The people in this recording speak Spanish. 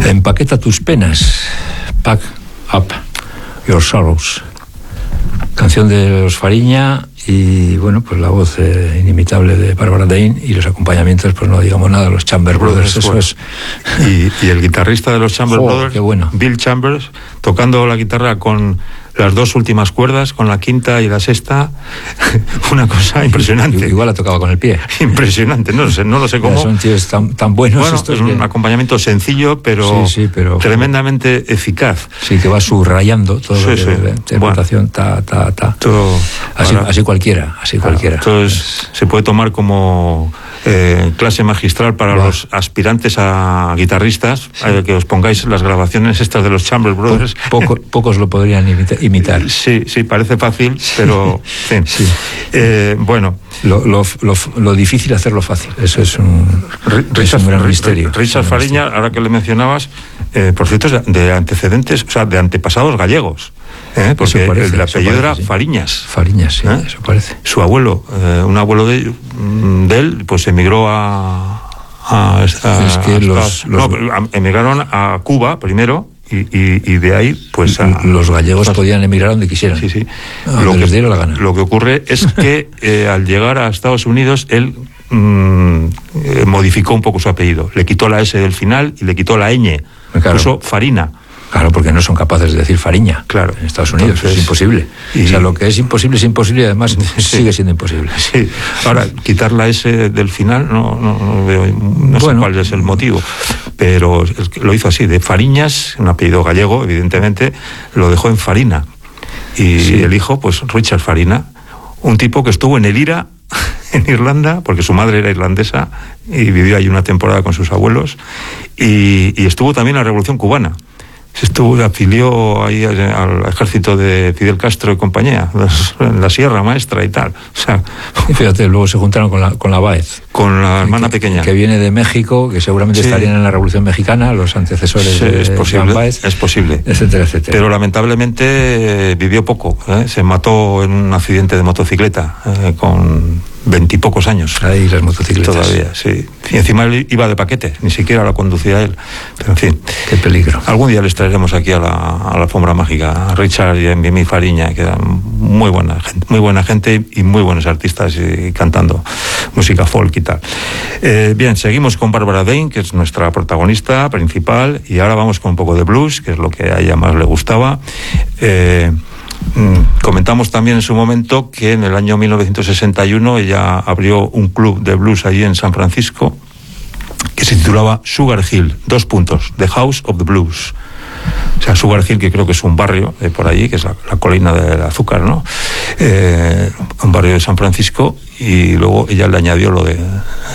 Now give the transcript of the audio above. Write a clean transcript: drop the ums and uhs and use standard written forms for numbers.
Empaqueta tus penas, pack up your sorrows. Canción de los Fariña y, bueno, pues la voz inimitable de Bárbara Dane y los acompañamientos, pues no digamos nada, los Chambers Brothers, eso bueno. es. Y el guitarrista de los Chambers Brothers, qué bueno. Bill Chambers, tocando la guitarra con las dos últimas cuerdas, con la quinta y la sexta, una cosa impresionante. Igual la tocaba con el pie. Impresionante, no lo sé cómo. Ya son tíos tan buenos. Bueno, es un acompañamiento sencillo, pero, pero tremendamente eficaz. Sí, que va subrayando todo lo que de interpretación, Todo, así cualquiera. Entonces se puede tomar como clase magistral para los aspirantes a guitarristas, que os pongáis las grabaciones estas de los Chambers Brothers. Pocos lo podrían imitar. Sí, parece fácil, pero en fin. Sí. Bueno. Lo difícil hacerlo fácil, eso es un gran misterio. Richard Fariña, ahora que le mencionabas, por cierto, es de antecedentes, o sea, de antepasados gallegos. Porque el apellido era Fariñas. Fariñas, sí, eso parece. Su abuelo, un abuelo de él, pues emigró emigraron a Cuba primero. Y de ahí, pues... los gallegos podían emigrar donde quisieran. Sí. Lo que les diera la gana. Lo que ocurre es que al llegar a Estados Unidos, él modificó un poco su apellido. Le quitó la S del final y le quitó la ñ. Claro. Puso Farina. Claro, porque no son capaces de decir Fariña. Claro. En Estados Unidos. Entonces, es imposible. O sea, lo que es imposible y además sigue siendo imposible. Sí. Ahora, quitar la S del final, no veo, sé cuál es el motivo. Pero lo hizo así, de Fariñas, un apellido gallego, evidentemente, lo dejó en Farina. Y el hijo, pues Richard Farina, un tipo que estuvo en el IRA, en Irlanda, porque su madre era irlandesa, y vivió ahí una temporada con sus abuelos, y estuvo también en la Revolución Cubana. Se afilió ahí al ejército de Fidel Castro y compañía, en la Sierra Maestra y tal. O sea, fíjate, luego se juntaron con la Báez. Con la hermana pequeña. Que viene de México, que seguramente estarían en la Revolución Mexicana, los antecesores de Juan Báez. Es posible. Etcétera. Pero lamentablemente vivió poco. Se mató en un accidente de motocicleta con 20 y pocos años. Ahí las motocicletas. Todavía, sí. Y encima él iba de paquete, ni siquiera la conducía él. Pero en fin. Qué peligro. Algún día les traeremos aquí a la alfombra mágica a Richard y a Mimi Fariña, que eran muy buena gente y muy buenos artistas y cantando música folk y tal. Bien, seguimos con Bárbara Dane, que es nuestra protagonista principal, y ahora vamos con un poco de blues, que es lo que a ella más le gustaba. Comentamos también en su momento que en el año 1961 ella abrió un club de blues allí en San Francisco que se titulaba Sugar Hill, The House of the Blues. O sea, Sugar Hill, que creo que es un barrio por allí, que es la colina del azúcar, ¿no? Un barrio de San Francisco, y luego ella le añadió lo de